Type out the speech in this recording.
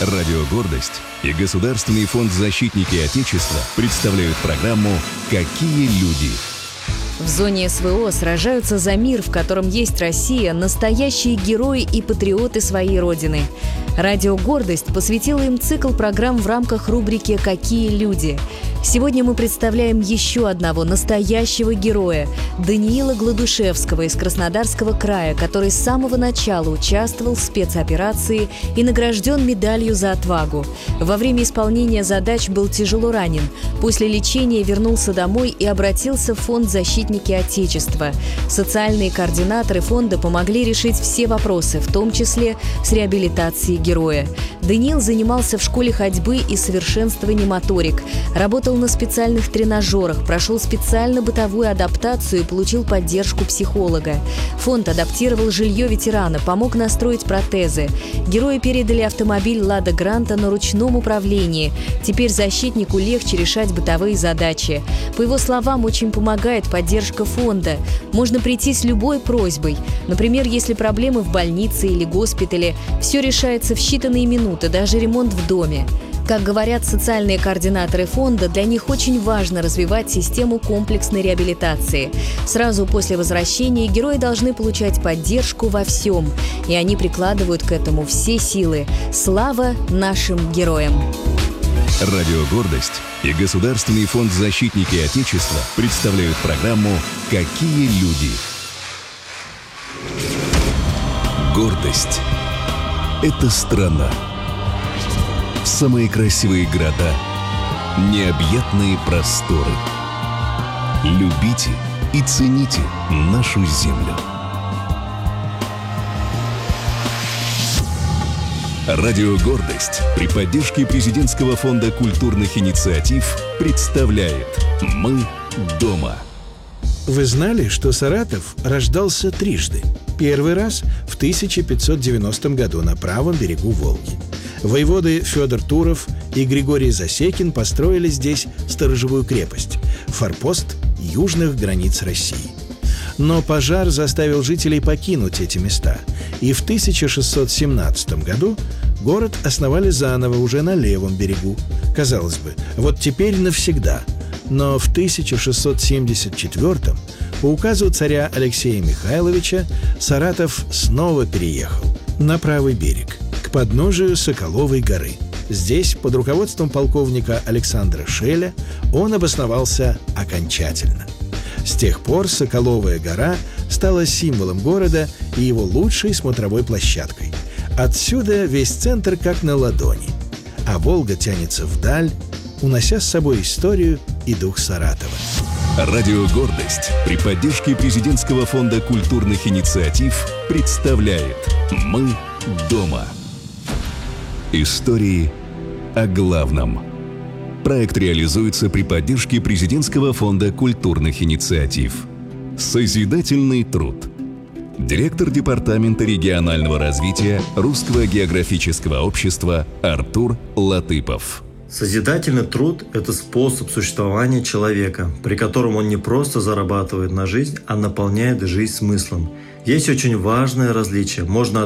Радио «Гордость» и Государственный фонд «Защитники Отечества» представляют программу «Какие люди?». В зоне СВО сражаются за мир, в котором есть Россия, настоящие герои и патриоты своей Родины. Радио «Гордость» посвятило им цикл программ в рамках рубрики «Какие люди?». Сегодня мы представляем еще одного настоящего героя – Даниила Гладушевского из Краснодарского края, который с самого начала участвовал в спецоперации и награжден медалью за отвагу. Во время исполнения задач был тяжело ранен. После лечения вернулся домой и обратился в фонд «Защитники Отечества». Социальные координаторы фонда помогли решить все вопросы, в том числе с реабилитацией героя. Даниил занимался в школе ходьбы и совершенствования моторик, работал на специальных тренажерах, прошел специально-бытовую адаптацию и получил поддержку психолога. Фонд адаптировал жилье ветерана, помог настроить протезы. Герою передали автомобиль «Лада Гранта» на ручном управлении. Теперь защитнику легче решать бытовые задачи. По его словам, очень помогает поддержка фонда. Можно прийти с любой просьбой. Например, если проблемы в больнице или госпитале, все решается в считанные минуты, даже ремонт в доме. Как говорят социальные координаторы фонда, для них очень важно развивать систему комплексной реабилитации. Сразу после возвращения герои должны получать поддержку во всем, и они прикладывают к этому все силы. Слава нашим героям! Радио «Гордость» и Государственный фонд «Защитники Отечества» представляют программу «Какие люди?». Гордость – это страна. Самые красивые города, необъятные просторы. Любите и цените нашу землю. Радио «Гордость» при поддержке Президентского фонда культурных инициатив представляет «Мы дома». Вы знали, что Саратов рождался трижды? Первый раз в 1590 году на правом берегу Волги. Воеводы Федор Туров и Григорий Засекин построили здесь сторожевую крепость – форпост южных границ России. Но пожар заставил жителей покинуть эти места, и в 1617 году город основали заново уже на левом берегу. Казалось бы, вот теперь навсегда. Но в 1674 по указу царя Алексея Михайловича Саратов снова переехал на правый берег, к подножию Соколовой горы. Здесь, под руководством полковника Александра Шеля, он обосновался окончательно. С тех пор Соколовая гора стала символом города и его лучшей смотровой площадкой. Отсюда весь центр как на ладони, а Волга тянется вдаль, унося с собой историю и дух Саратова. Радио «Гордость» при поддержке Президентского фонда культурных инициатив представляет «Мы дома». Истории о главном. Проект реализуется при поддержке Президентского фонда культурных инициатив. Созидательный труд. Директор Департамента регионального развития Русского географического общества Артур Латыпов. Созидательный труд – это способ существования человека, при котором он не просто зарабатывает на жизнь, а наполняет жизнь смыслом. Есть очень важное различие. Можно